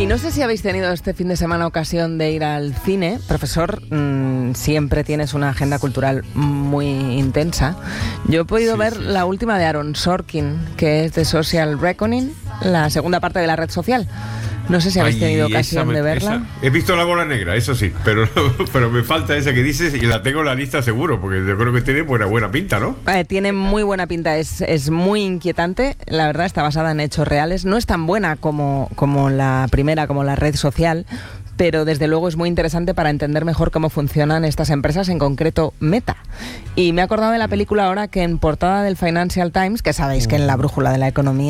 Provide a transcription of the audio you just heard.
Y no sé si habéis tenido este fin de semana ocasión de ir al cine. Profesor, siempre tienes una agenda cultural muy intensa. Yo he podido ver la última de Aaron Sorkin, que es The Social Reckoning, la segunda parte de La Red Social. No sé si habéis tenido ocasión de verla. He visto La Bola Negra, eso sí, pero me falta esa que dices y la tengo en la lista seguro, porque yo creo que tiene buena pinta, ¿no? Tiene muy buena pinta, es muy inquietante, la verdad, está basada en hechos reales. No es tan buena como la primera, como La Red Social, pero desde luego es muy interesante para entender mejor cómo funcionan estas empresas, en concreto Meta. Y me he acordado de la película ahora que en portada del Financial Times, que sabéis que en la brújula de la economía